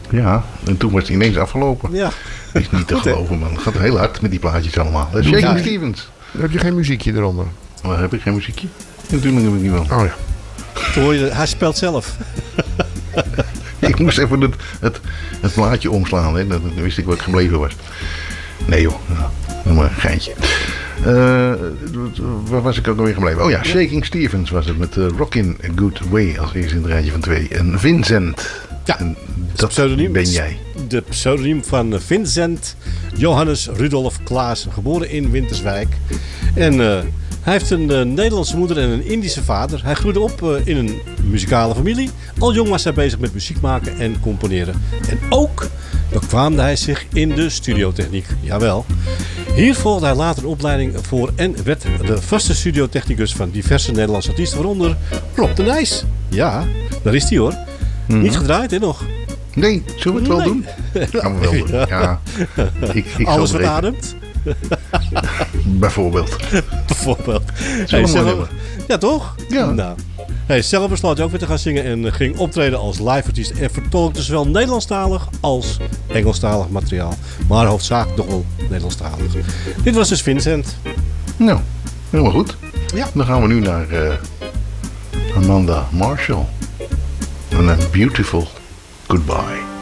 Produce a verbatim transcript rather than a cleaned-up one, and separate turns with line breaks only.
Ja, en toen was het ineens afgelopen.
Ja.
Dat is niet te
Goed,
geloven, man. Het gaat heel hard met die plaatjes allemaal. Dat is Shaking
Ja.
Stevens.
Dan heb je geen muziekje eronder.
Maar heb ik geen muziekje? Natuurlijk heb ik niet wel.
Oh ja.
Toen hoor je, hij speelt zelf.
Ik moest even het, het, het plaatje omslaan. Hè. Dan wist ik waar ik gebleven was. Nee joh, nou, maar een geintje. Uh, waar was ik ook alweer gebleven? Oh ja, Shaking Stevens was het met uh, Rockin' a Good Way als eerste in het rijtje van twee. En Vincent.
Ja,
en dat
pseudoniem,
ben jij.
De pseudoniem van Vincent Johannes Rudolf Klaas, geboren in Winterswijk. En uh, hij heeft een uh, Nederlandse moeder en een Indische vader. Hij groeide op uh, in een muzikale familie. Al jong was hij bezig met muziek maken en componeren. En ook bekwaamde hij zich in de studiotechniek. Jawel. Hier volgde hij later een opleiding voor en werd de vaste studiotechnicus van diverse Nederlandse artiesten, waaronder Rob de Nijs. Ja, daar is hij hoor. Mm-hmm. Niet gedraaid, hè nog?
Nee, zullen we het wel
nee.
doen? Gaan we wel doen. Ja. Ja. Ik, ik
Alles wat ademt.
Bijvoorbeeld.
Bijvoorbeeld.
Hey,
zelf... Ja, toch?
Ja.
Nou. Hey, zelf besloot hij ook weer te gaan zingen en ging optreden als live-artiest en vertolkte zowel Nederlandstalig als Engelstalig materiaal. Maar hoofdzakelijk nog wel Nederlandstalig. Dit was dus Vincent.
Nou, helemaal goed.
Ja.
Dan gaan we nu naar uh, Amanda Marshall. En een Beautiful Goodbye.